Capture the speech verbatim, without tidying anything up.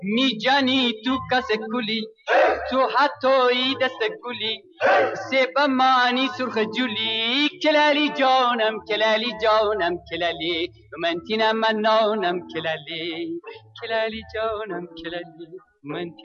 میجانی تو کس کلی تو حتی دست گلی سیب مانی سرخ جولی کلالی جانم کلالی جانم کلالی من تینم منانم کلالی کلالی جانم کلالی من